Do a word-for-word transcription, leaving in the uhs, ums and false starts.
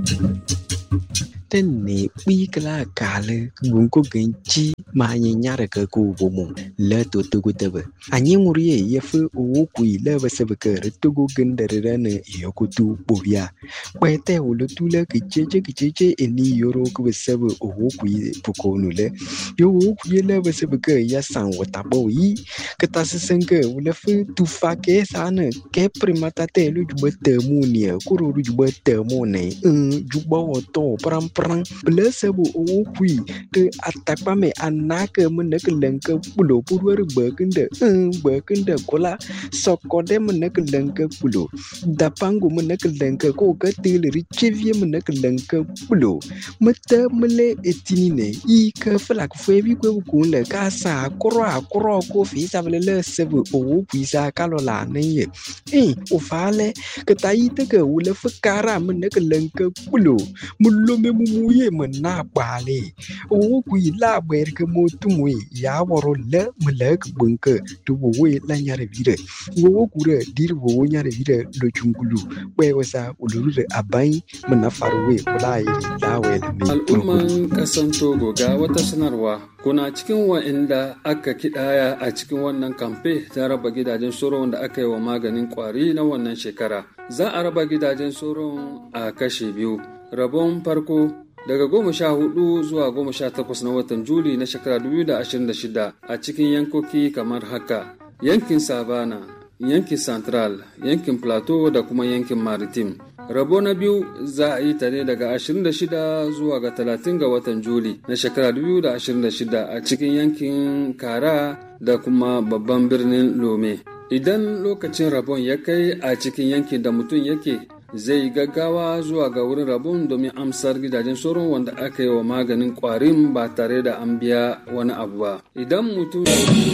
Tenne bikla kale gunko genchi ma nyara ka ku bomo le to to gutebe anyi nguriye yefu o ku ile basebe ka to go gendere ne yokutu bobia kwete wulu tule kicheche kicheche eni yoro ku basebe o ku pukonu le yo ku ile basebe ka ya san wata boyi kata sesenke wule fu tu fake sana ke primata te lu jubete munia kuru jubete mone juba woto pram pram blesebo o kui te atakpa me anake menek lenke pulo purwer bekende bekende kola sokode menek lenke pulo dapangu menek lenke ko katile richevie menek lenke pulo mete mele etinine i ke flak febi ko ko le kasa kro akro ko fi sabele sebo o kui sa kalola ne eh o fale ke taite ke wule fkara menek lenke pulo mulo me mumuye mena bale o ku ila ber ke motumwe ya woro le mlek bunke to we la nyare vire wo ku re dir wo nyare vire lo chungulu we wasa ulure abai mena farwe ulai lawe le al'umman kasan Togo ga wata sanarwa kuna cikin wa'inda aka kidaya a cikin wannan kamfe ta raba gidajen soron da aka yi wa maganin kwari na wannan shekara za a raba gidajen soron a kashe biyu rabon farko daga goma sha hudu zuwa goma sha takwas na watan Juli na shekara dubu da ashirin da shida a cikin yankoki kamar haka: yankin Savana, yankin Central, yankin Plateau da kuma yankin Maritime. Rabo na biyu za a yi ta ne daga ashirin da shida zuwa ga talatin ga watan Juli na shekara dubu da ashirin da shida a cikin yankin Kara da kuma babban birnin Lome. Idan lokacin rabon ya kai a cikin yankin da mutum yake, zai gaggawa zuwa ga wurin rabon domin amsar gidajen sauran wanda aka yi wa maganin kwarin ba tare da an biya wani abu ba. Idan mutum